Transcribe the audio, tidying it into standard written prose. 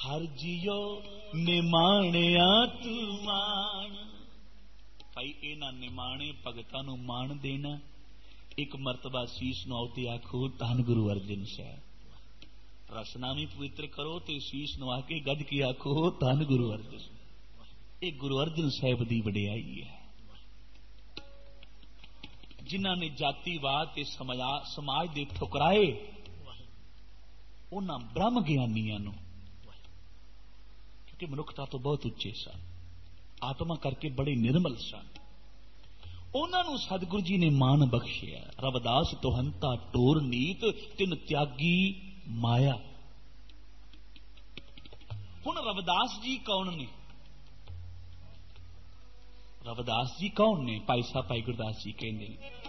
हर जियो निमाणिया तू मान। भाई इन्हां निमाणे भगतां नूं मान देना। एक मरतबा शीश नवाओ ते आखो धन गुरु अर्जन साहब। रसना भी पवित्र करो ते शीश नवा के गज के आखो धन गुरु अर्जन। ये गुरु अर्जन साहब की वडियाई है। जिन्हां ने जातिवाद ते समाज दे ठुकराए उन्हां ब्रह्म ज्ञानियां नूं, क्योंकि मनुखता तो बहुत उच्चे सन, आत्मा करके बड़े निर्मल सन, उन्हां नूं सतगुरु जी ने मान बख्शिया। रविदास तो हंता टोर नीत तिन त्यागी माया। हुण रविदास जी कौन ने? रविदास जी कौन ने? भाई साहब भाई गुरदास जी कहते हैं